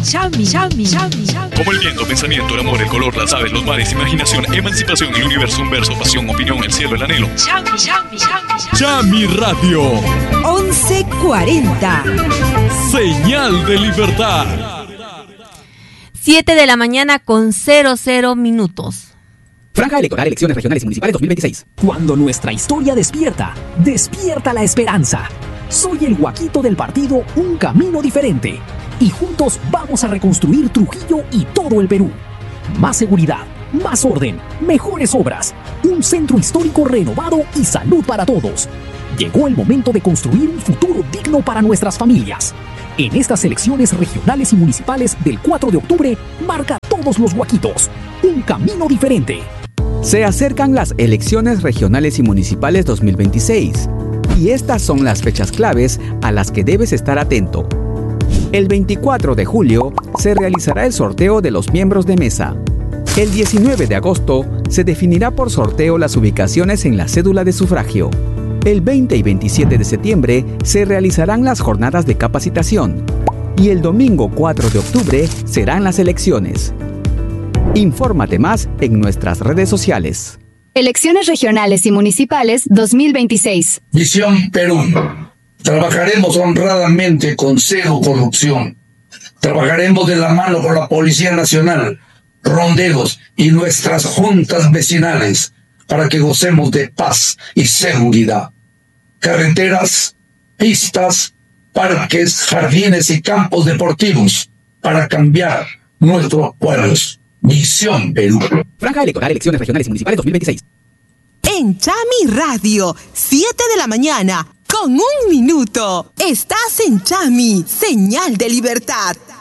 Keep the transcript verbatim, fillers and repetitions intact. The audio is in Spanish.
Chami, Chami, Chami, Chami. Como el viento, pensamiento, el amor, el color, las aves, los mares, imaginación, emancipación, el universo, un verso, pasión, opinión, el cielo, el anhelo. Chami, Chami, Chami, Chami Radio. once cuarenta. Señal de libertad. siete de la mañana con cero cero minutos. Franja electoral, elecciones regionales y municipales dos mil veintiséis. Cuando nuestra historia despierta, despierta la esperanza. Soy el Guaquito del partido Un Camino Diferente. Y juntos vamos a reconstruir Trujillo y todo el Perú. Más seguridad, más orden, mejores obras, un centro histórico renovado y salud para todos. Llegó el momento de construir un futuro digno para nuestras familias. En estas elecciones regionales y municipales del cuatro de octubre, marca todos los Guaquitos. Un camino diferente. Se acercan las elecciones regionales y municipales dos mil veintiséis. Y estas son las fechas claves a las que debes estar atento. El veinticuatro de julio se realizará el sorteo de los miembros de mesa. El diecinueve de agosto se definirá por sorteo las ubicaciones en la cédula de sufragio. El veinte y veintisiete de septiembre se realizarán las jornadas de capacitación. Y el domingo cuatro de octubre serán las elecciones. Infórmate más en nuestras redes sociales. Elecciones regionales y municipales dos mil veintiséis. Visión Perú. Trabajaremos honradamente con cero corrupción. Trabajaremos de la mano con la Policía Nacional, ronderos y nuestras juntas vecinales para que gocemos de paz y seguridad. Carreteras, pistas, parques, jardines y campos deportivos para cambiar nuestros pueblos. Visión Perú. Franja electoral, elecciones regionales y municipales dos mil veintiséis. En Chami Radio, siete de la mañana, con un minuto. Estás en Chami, señal de libertad.